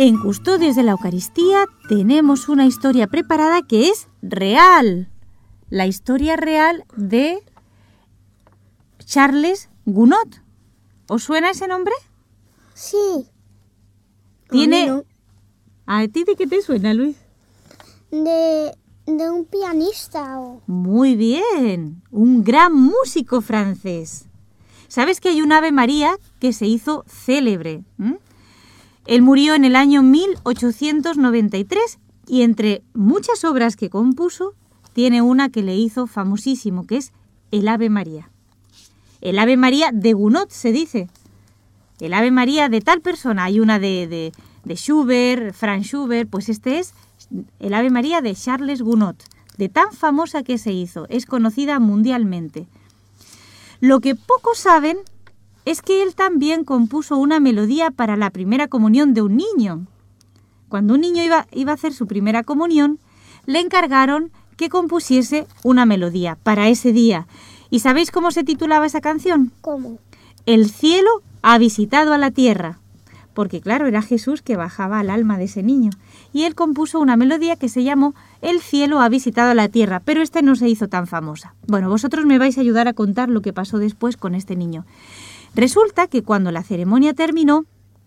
En Custodios de la Eucaristía tenemos una historia preparada que es real. La historia real de Charles Gounod. ¿Os suena ese nombre? Sí. Tiene... No. ¿A ti de qué te suena, Luis? De un pianista. Muy bien, un gran músico francés. ¿Sabes que hay un Ave María que se hizo célebre? Él murió en el año 1893 y entre muchas obras que compuso, tiene una que le hizo famosísimo, que es el Ave María. El Ave María de Gounod se dice. El Ave María de tal persona. Hay una de Schubert, Franz Schubert, pues este es el Ave María de Charles Gounod. De tan famosa que se hizo, es conocida mundialmente. Lo que pocos saben es que él también compuso una melodía para la primera comunión de un niño. Cuando un niño iba a hacer su primera comunión, le encargaron que compusiese una melodía para ese día. ¿Y sabéis cómo se titulaba esa canción? ¿Cómo? El cielo ha visitado a la tierra. Porque claro, era Jesús que bajaba al alma de ese niño. Y él compuso una melodía que se llamó El cielo ha visitado a la tierra, pero esta no se hizo tan famosa. Bueno, vosotros me vais a ayudar a contar lo que pasó después con este niño. Resulta que cuando la ceremonia terminó,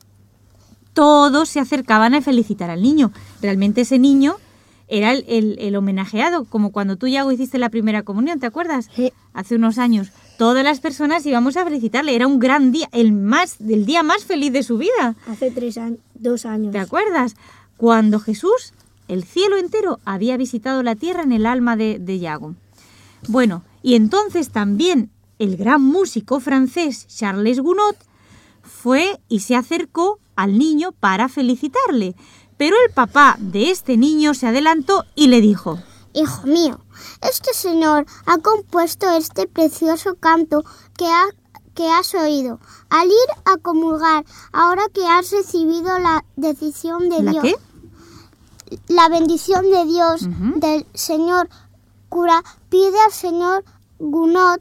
todos se acercaban a felicitar al niño. Realmente ese niño era el homenajeado, como cuando tú, Yago, hiciste la primera comunión, ¿te acuerdas? Sí. Hace unos años. Todas las personas íbamos a felicitarle. Era un gran día, el día más feliz de su vida. Hace 2 años. ¿Te acuerdas? Cuando Jesús, el cielo entero, había visitado la tierra en el alma de Yago. Bueno, y entonces también el gran músico francés Charles Gounod fue y se acercó al niño para felicitarle. Pero el papá de este niño se adelantó y le dijo: Hijo mío, este señor ha compuesto este precioso canto que has oído. Al ir a comulgar, ahora que has recibido la decisión de Dios, ¿qué? La bendición de Dios, del señor cura, pide al señor Gounod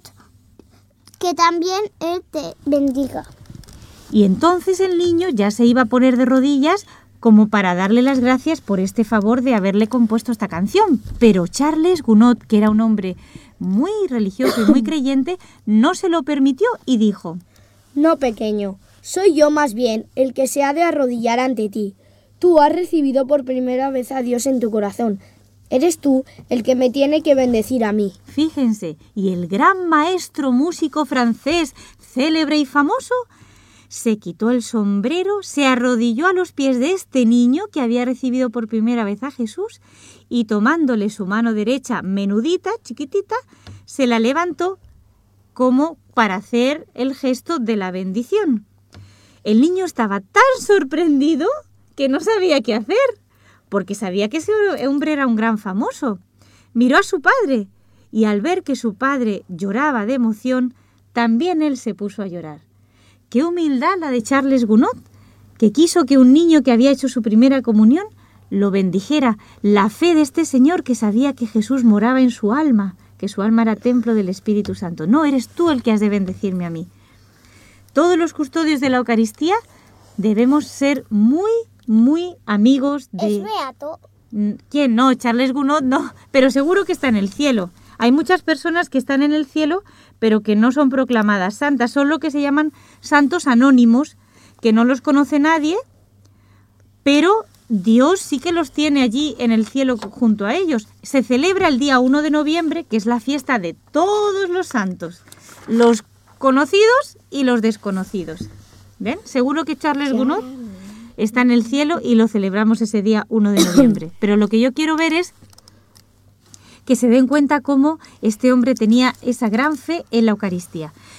que también él te bendiga. Y entonces el niño ya se iba a poner de rodillas como para darle las gracias por este favor de haberle compuesto esta canción. Pero Charles Gounod, que era un hombre muy religioso y muy creyente, no se lo permitió y dijo: No, pequeño, soy yo más bien el que se ha de arrodillar ante ti. Tú has recibido por primera vez a Dios en tu corazón. Eres tú el que me tiene que bendecir a mí. Fíjense, y el gran maestro músico francés, célebre y famoso, se quitó el sombrero, se arrodilló a los pies de este niño que había recibido por primera vez a Jesús y tomándole su mano derecha menudita, chiquitita, se la levantó como para hacer el gesto de la bendición. El niño estaba tan sorprendido que no sabía qué hacer, porque sabía que ese hombre era un gran famoso. Miró a su padre y al ver que su padre lloraba de emoción, también él se puso a llorar. ¡Qué humildad la de Charles Gounod! Que quiso que un niño que había hecho su primera comunión lo bendijera. La fe de este señor que sabía que Jesús moraba en su alma, que su alma era templo del Espíritu Santo. No, eres tú el que has de bendecirme a mí. Todos los custodios de la Eucaristía debemos ser muy, muy amigos de... ¿Es beato? ¿Quién? No, Charles Gounod no, pero seguro que está en el cielo. Hay muchas personas que están en el cielo, pero que no son proclamadas santas. Son lo que se llaman santos anónimos, que no los conoce nadie, pero Dios sí que los tiene allí en el cielo junto a ellos. Se celebra el día 1 de noviembre, que es la fiesta de todos los santos, los conocidos y los desconocidos. ¿Ven? Seguro que Charles Gounod está en el cielo y lo celebramos ese día 1 de noviembre. Pero lo que yo quiero ver es que se den cuenta cómo este hombre tenía esa gran fe en la Eucaristía.